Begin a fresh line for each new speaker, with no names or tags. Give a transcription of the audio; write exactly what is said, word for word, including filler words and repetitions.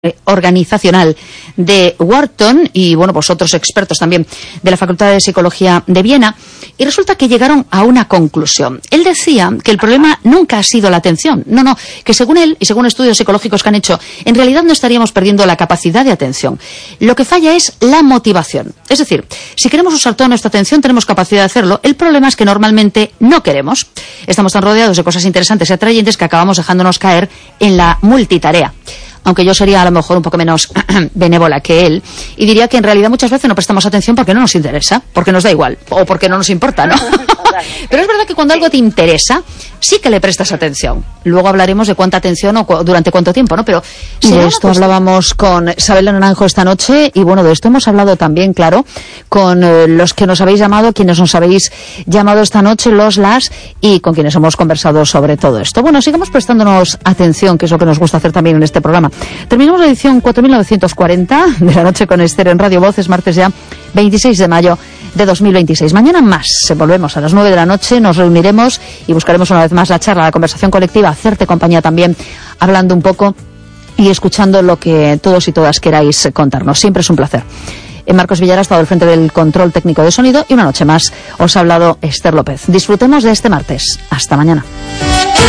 organizacional de Wharton y bueno, pues otros expertos también de la Facultad de Psicología de Viena, y resulta que llegaron a una conclusión. Él decía que el problema nunca ha sido la atención, no, no, que según él y según estudios psicológicos que han hecho, en realidad no estaríamos perdiendo la capacidad de atención. Lo que falla es la motivación. Es decir, si queremos usar toda nuestra atención, tenemos capacidad de hacerlo. El problema es que normalmente no queremos. Estamos tan rodeados de cosas interesantes y atrayentes que acabamos dejándonos caer en la multitarea. Aunque yo sería a lo mejor un poco menos benévola que él, y diría que en realidad muchas veces no prestamos atención porque no nos interesa, porque nos da igual, o porque no nos importa, ¿no? Pero es verdad que cuando algo te interesa, sí que le prestas atención. Luego hablaremos de cuánta atención o cu durante cuánto tiempo, ¿no? Pero si de esto hablábamos con Sabela Naranjo esta noche, y bueno, de esto hemos hablado también, claro, con eh, los que nos habéis llamado, quienes nos habéis llamado esta noche, los, las, y con quienes hemos conversado sobre todo esto. Bueno, sigamos prestándonos atención, que es lo que nos gusta hacer también en este programa. Terminamos la edición cuatro mil novecientos cuarenta de la noche con Esther en Radio Voces, martes ya veintiséis de mayo de dos mil veintiséis. Mañana más, volvemos a las nueve de la noche, nos reuniremos y buscaremos una vez más la charla, la conversación colectiva, hacerte compañía también, hablando un poco y escuchando lo que todos y todas queráis contarnos. Siempre es un placer. Marcos Villar ha estado al frente del control técnico de sonido y una noche más os ha hablado Esther López. Disfrutemos de este martes. Hasta mañana.